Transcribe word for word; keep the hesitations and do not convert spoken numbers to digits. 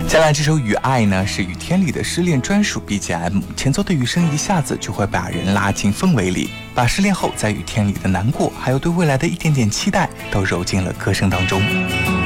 接下来这首《雨爱》呢，是雨天里的失恋专属 B G M， 前奏的雨声一下子就会把人拉进氛围里，把失恋后在雨天里的难过，还有对未来的一点点期待，都揉进了歌声当中。